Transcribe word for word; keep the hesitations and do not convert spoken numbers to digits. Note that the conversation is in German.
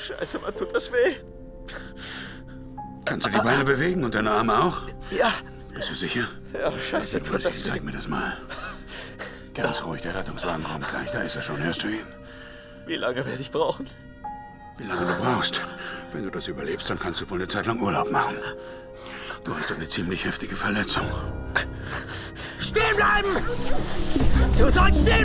Scheiße, Mann, tut das weh. Kannst du die Beine bewegen und deine Arme auch? Ja. Bist du sicher? Ja, scheiße, tut das weh. Zeig mir das mal. Ganz ruhig, der Rettungswagen kommt gleich. Da ist er schon, hörst du ihn? Wie lange werde ich brauchen? Wie lange du brauchst. Wenn du das überlebst, dann kannst du wohl eine Zeit lang Urlaub machen. Du hast eine ziemlich heftige Verletzung. Stehen bleiben! Du sollst stehen